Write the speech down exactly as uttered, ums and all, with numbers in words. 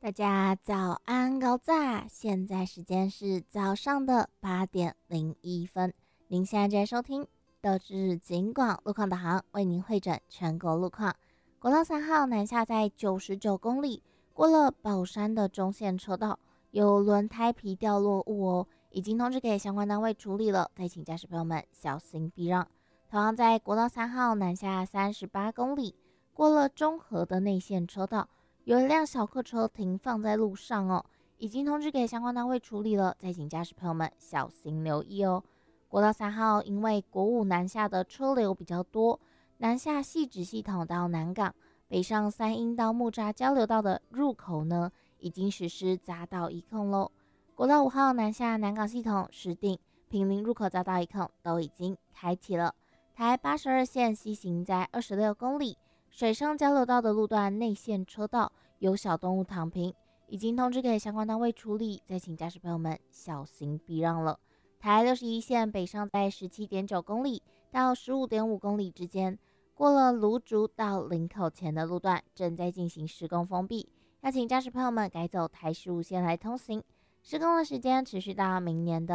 大家早安高炸，现在时间是早上的八点零一分。您现在正在收听的是警广路况导航，为您会诊全国路况。国道三号南下在九十九公里，过了宝山的中线车道，有轮胎皮掉落物哦，已经通知给相关单位处理了，再请驾驶朋友们小心避让。同样在国道三号南下三十八公里，过了中和的内线车道，有一辆小客车停放在路上哦，已经通知给相关单位处理了，再请驾驶朋友们小心留意哦。国道三号因为国五南下的车流比较多，南下汐止系统到南港，北上三鹰到木栅交流道的入口呢，已经实施匝道一控喽。国道五号南下南港系统、石碇、坪林入口匝道一控都已经开启了。台八十二线西行在二十六公里。水上交流道的路段内线车道有小动物躺平，已经通知给相关单位处理，再请驾驶朋友们小心避让了。台六十一线北上在十七点九公里到十五点五公里之间，过了芦竹到林口前的路段正在进行施工封闭，要请驾驶朋友们改走台十五线来通行。施工的时间持续到明年的